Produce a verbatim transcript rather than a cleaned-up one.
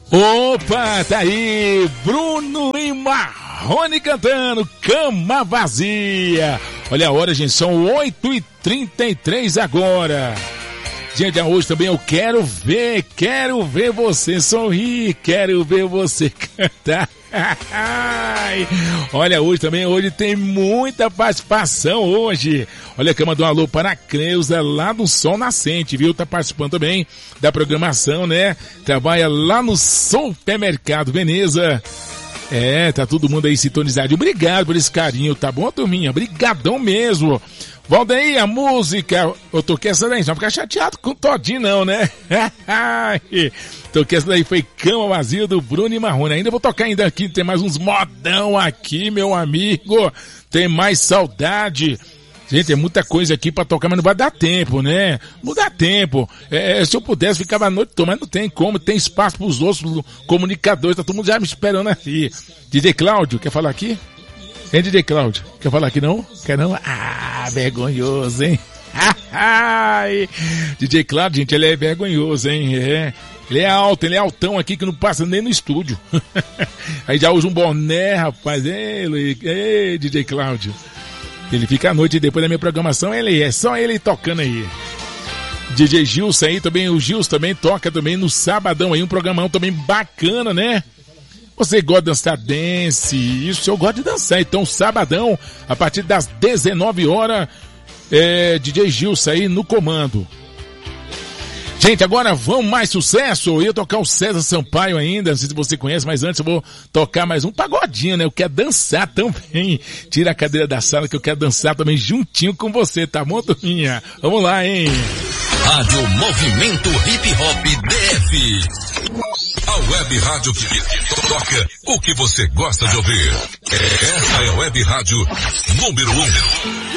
Opa, tá aí, Bruno e Marrone cantando Cama Vazia. Olha a hora, gente, são oito e trinta e três agora. Gente, hoje também eu quero ver, quero ver você sorrir, quero ver você cantar. Olha, hoje também, hoje tem muita participação hoje. Olha, que eu mando um alô para a Creuza lá do Sol Nascente, viu? Tá participando também da programação, né? Trabalha lá no Supermercado Veneza. É, tá todo mundo aí sintonizado. Obrigado por esse carinho, tá bom, turminha? Obrigadão mesmo. Valdeir, a música, eu toquei essa daí, não ficar chateado com o Todinho não, né? Toquei essa daí, foi Cama Vazia do Bruno e Marrone. Ainda vou tocar ainda aqui, tem mais uns modão aqui, meu amigo. Tem mais saudade. Gente, é muita coisa aqui pra tocar, mas não vai dar tempo, né? Não dá tempo. É, se eu pudesse, ficava a noite toda, mas não tem como. Tem espaço pros outros comunicadores, tá todo mundo já me esperando aqui. D J Cláudio, quer falar aqui? Hein, D J Cláudio? Quer falar aqui não? Quer não? Ah, vergonhoso, hein? D J Cláudio, gente, ele é vergonhoso, hein? É. Ele é alto, ele é altão aqui que não passa nem no estúdio. Aí já usa um boné, rapaz. Ei, ei, D J Cláudio. Ele fica à noite depois da minha programação, ele é só ele tocando aí. D J Gilson aí também, o Gilson também toca também no sabadão aí, um programão também bacana, né? Você gosta de dançar dance, isso eu gosto de dançar, então sabadão, a partir das dezenove horas, é, D J Gilson aí no comando. Gente, agora vamos mais sucesso, eu ia tocar o César Sampaio ainda, não sei se você conhece, mas antes eu vou tocar mais um pagodinho, né? Eu quero dançar também, tira a cadeira da sala que eu quero dançar também juntinho com você, tá bom, turminha? Vamos lá, hein? Rádio Movimento Hip Hop D F. A web rádio que toca o que você gosta de ouvir. Essa é a web rádio número um.